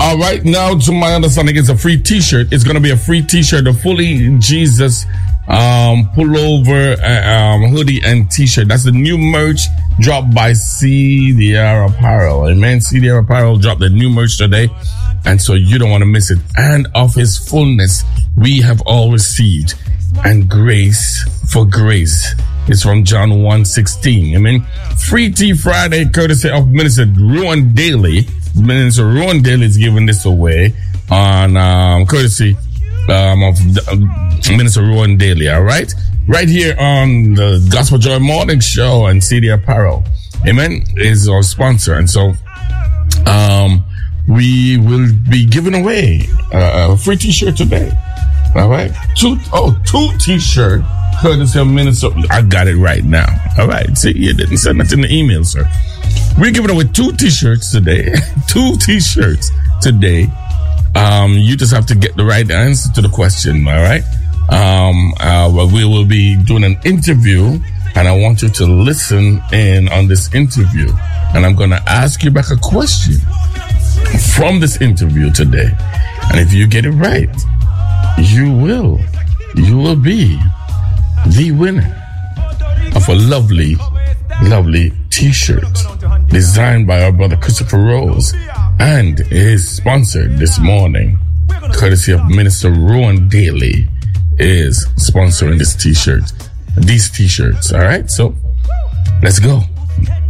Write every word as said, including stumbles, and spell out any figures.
All right, now to my understanding, it's a free T-shirt. It's going to be a free T-shirt, a fully Jesus um, pullover, uh, um, hoodie, and T-shirt. That's the new merch dropped by C D R Apparel. Amen. C D R Apparel dropped the new merch today, and so you don't want to miss it. And of His fullness, we have all received, and grace for grace. It's from John one sixteen. Amen. Free Tea Friday, courtesy of Minister Rowan Daly. Minister Rowan Daly is giving this away on um, courtesy um, of uh, Minister Rowan Daly. All right, right here on the Gospel Joy Morning Show and C D Apparel. Amen. Is our sponsor, and so um, we will be giving away uh, a free T-shirt today. All right, two oh two T-shirt. Courtesy of Minister. I got it right now. All right. See, you didn't send that in the email, sir. We're giving away two T-shirts today. two T-shirts today. Um, you just have to get the right answer to the question. All right. Um, uh, well, we will be doing an interview, and I want you to listen in on this interview. And I'm going to ask you back a question from this interview today. And if you get it right, you will, you will be the winner of a lovely, lovely T-shirt designed by our brother Christopher Rose, and is sponsored this morning, courtesy of Minister Rowan Daly, is sponsoring this T-shirt, these T-shirts. All right, so let's go.